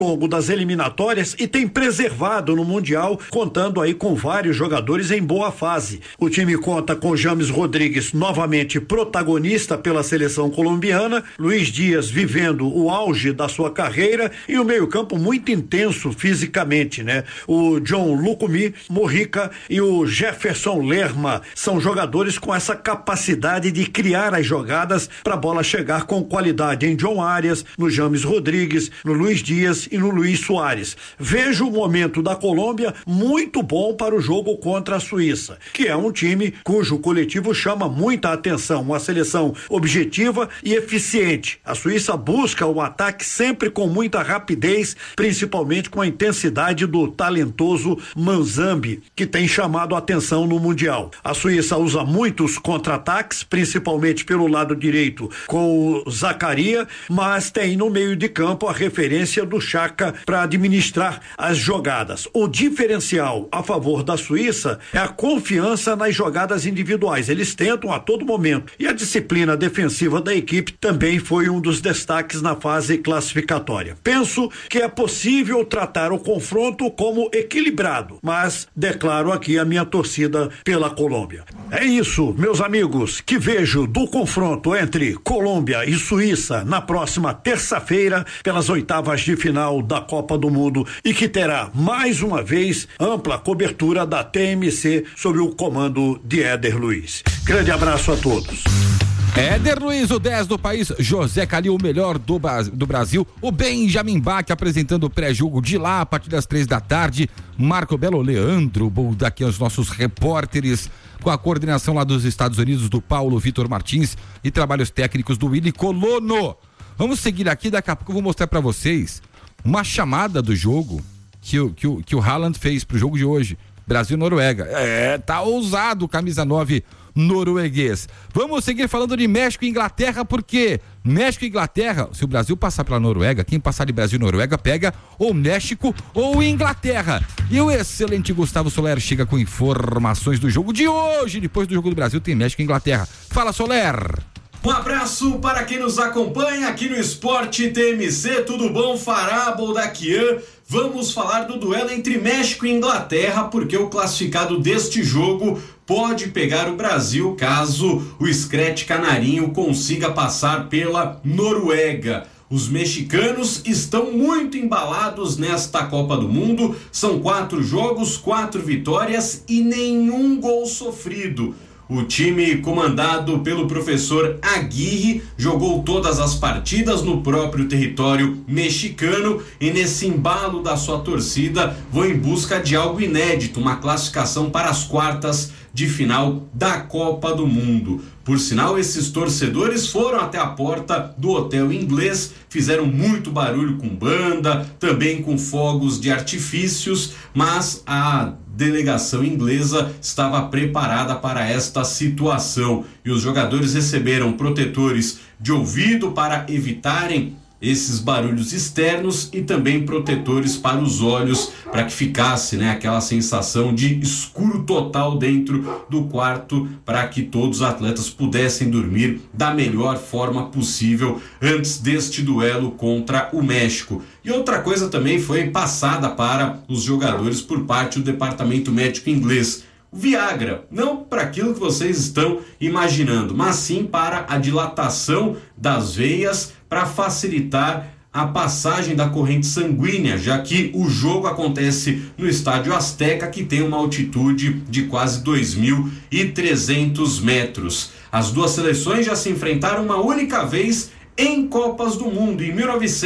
longo das eliminatórias e tem preservado no Mundial, contando aí com vários jogadores em boa fase. O time conta com James Rodrigues novamente protagonista pela seleção colombiana, Luiz Dias vivendo o auge da sua carreira e o meio-campo muito intenso fisicamente, né? O John Lucumi, Morrica e o Jefferson Lerma são jogadores com essa capacidade de criar as jogadas para a bola chegar com qualidade em John Arias, no James Rodrigues, no Luiz Dias e no Luiz Soares. Vejo o momento da Colômbia muito bom para o jogo contra a Suíça, que é um time cujo coletivo chama muita atenção, uma seleção objetiva e eficiente. A Suíça busca o ataque sempre com muita rapidez, principalmente com a intensidade do talentoso Manzambi, que tem chamado a atenção no Mundial. A Suíça usa muitos contra-ataques, principalmente pelo lado direito com o Zacaria, mas tem no meio de campo a referência do Xhaka para administrar as jogadas. O diferencial a favor da Suíça é a confiança nas jogadas individuais. Eles tentam a todo momento. E a disciplina defensiva da equipe também foi um dos destaques na fase classificatória. Penso que é possível tratar o confronto como equilibrado, mas declaro aqui a minha torcida pela Colômbia. É isso, meus amigos, que vejo do confronto entre Colômbia e Suíça na próxima terça-feira pelas oitavas de final da Copa do Mundo e que terá mais uma vez ampla cobertura da TMC sob o comando de Éder Luiz. Grande abraço a todos. Éder Luiz, o 10 do país, José Calil, o melhor do Brasil, o Benjamin Bach apresentando o pré-jogo de lá a partir das 3 da tarde, Marco Belo, Leandro Boldac, os nossos repórteres, com a coordenação lá dos Estados Unidos do Paulo Vitor Martins e trabalhos técnicos do Willy Colono. Vamos seguir aqui, daqui a pouco eu vou mostrar para vocês uma chamada do jogo que o Haaland fez pro jogo de hoje, Brasil-Noruega. Tá ousado, camisa 9 norueguês. Vamos seguir falando de México e Inglaterra, porque México e Inglaterra, se o Brasil passar pela Noruega, quem passar de Brasil e Noruega pega ou México ou Inglaterra. E o excelente Gustavo Soler chega com informações do jogo de hoje. Depois do jogo do Brasil tem México e Inglaterra. Fala, Soler! Um abraço para quem nos acompanha aqui no Esporte TMC, tudo bom? Fará, Boldaquian. Vamos falar do duelo entre México e Inglaterra, porque o classificado deste jogo pode pegar o Brasil caso o Screte Canarinho consiga passar pela Noruega. Os mexicanos estão muito embalados nesta Copa do Mundo, são 4 jogos, 4 vitórias e nenhum gol sofrido. O time comandado pelo professor Aguirre jogou todas as partidas no próprio território mexicano e nesse embalo da sua torcida vão em busca de algo inédito, uma classificação para as quartas de final da Copa do Mundo. Por sinal, esses torcedores foram até a porta do hotel inglês, fizeram muito barulho com banda, também com fogos de artifícios, mas a delegação inglesa estava preparada para esta situação e os jogadores receberam protetores de ouvido para evitarem esses barulhos externos e também protetores para os olhos, para que ficasse, aquela sensação de escuro total dentro do quarto, para que todos os atletas pudessem dormir da melhor forma possível antes deste duelo contra o México. E outra coisa também foi passada para os jogadores por parte do departamento médico inglês. O Viagra, não para aquilo que vocês estão imaginando, mas sim para a dilatação das veias, para facilitar a passagem da corrente sanguínea, já que o jogo acontece no Estádio Azteca, que tem uma altitude de quase 2.300 metros. As duas seleções já se enfrentaram uma única vez em Copas do Mundo, em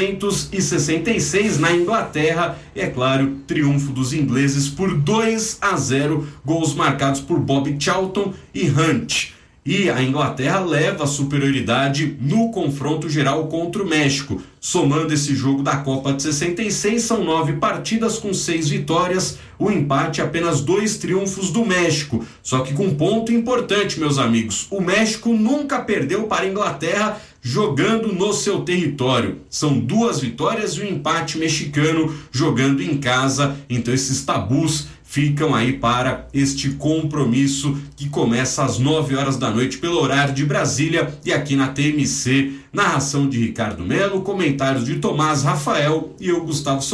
1966, na Inglaterra, e é claro, triunfo dos ingleses por 2-0, gols marcados por Bob Charlton e Hunt. E a Inglaterra leva a superioridade no confronto geral contra o México. Somando esse jogo da Copa de 66, são 9 partidas com 6 vitórias, o empate apenas 2 triunfos do México. Só que com um ponto importante, meus amigos, o México nunca perdeu para a Inglaterra jogando no seu território. São 2 vitórias e um empate mexicano jogando em casa, então esses tabus ficam aí para este compromisso que começa às 9 horas da noite pelo horário de Brasília e aqui na TMC, narração de Ricardo Melo, comentários de Tomás Rafael e eu, Gustavo